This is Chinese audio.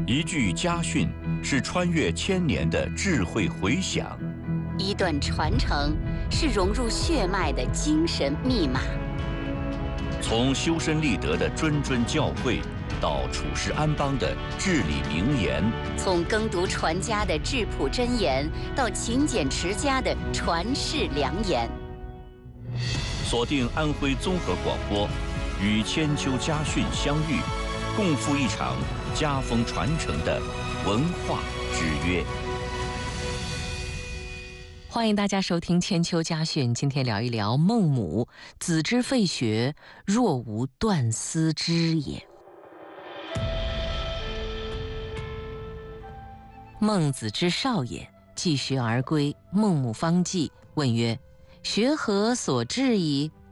一句家训是穿越千年的智慧回响， 一段传承是融入血脉的精神密码。 从修身立德的谆谆教诲，到处世安邦的至理名言， 从耕读传家的质朴箴言，到勤俭持家的传世良言。 锁定安徽综合广播，与千秋家训相遇，共赴一场家风传承的文化之约。 欢迎大家收听千秋家训，今天聊一聊孟母，子之废学，若无断丝枝也。孟子之少也，继学而归。孟母方季，问曰：学何所至矣？